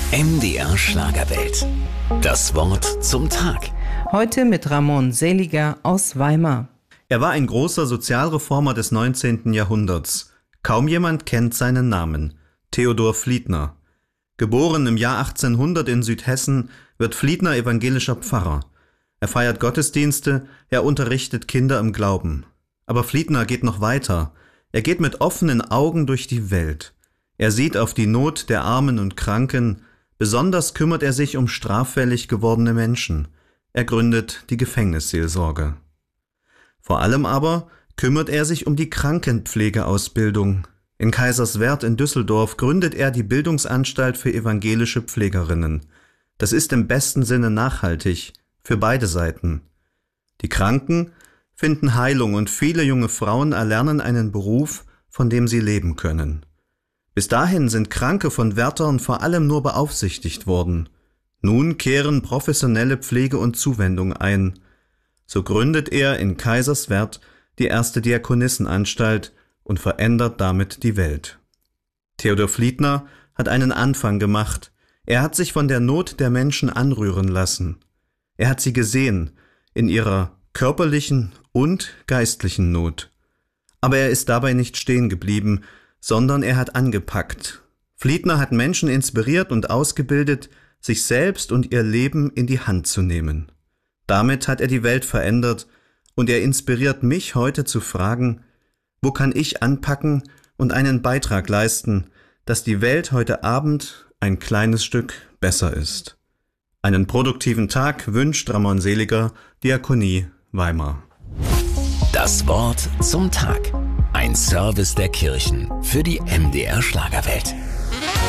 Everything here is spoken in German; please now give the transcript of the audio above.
MDR Schlagerwelt. Das Wort zum Tag. Heute mit Ramon Seliger aus Weimar. Er war ein großer Sozialreformer des 19. Jahrhunderts. Kaum jemand kennt seinen Namen. Theodor Fliedner. Geboren im Jahr 1800 in Südhessen, wird Fliedner evangelischer Pfarrer. Er feiert Gottesdienste, er unterrichtet Kinder im Glauben. Aber Fliedner geht noch weiter. Er geht mit offenen Augen durch die Welt. Er sieht auf die Not der Armen und Kranken. Besonders kümmert er sich um straffällig gewordene Menschen. Er gründet die Gefängnisseelsorge. Vor allem aber kümmert er sich um die Krankenpflegeausbildung. In Kaiserswerth in Düsseldorf gründet er die Bildungsanstalt für evangelische Pflegerinnen. Das ist im besten Sinne nachhaltig, für beide Seiten. Die Kranken finden Heilung und viele junge Frauen erlernen einen Beruf, von dem sie leben können. Bis dahin sind Kranke von Wärtern vor allem nur beaufsichtigt worden. Nun kehren professionelle Pflege und Zuwendung ein. So gründet er in Kaiserswerth die erste Diakonissenanstalt und verändert damit die Welt. Theodor Fliedner hat einen Anfang gemacht. Er hat sich von der Not der Menschen anrühren lassen. Er hat sie gesehen, in ihrer körperlichen und geistlichen Not. Aber er ist dabei nicht stehen geblieben, sondern er hat angepackt. Fliedner hat Menschen inspiriert und ausgebildet, sich selbst und ihr Leben in die Hand zu nehmen. Damit hat er die Welt verändert und er inspiriert mich heute zu fragen, wo kann ich anpacken und einen Beitrag leisten, dass die Welt heute Abend ein kleines Stück besser ist. Einen produktiven Tag wünscht Ramon Seliger, Diakonie Weimar. Das Wort zum Tag. Ein Service der Kirchen für die MDR Schlagerwelt.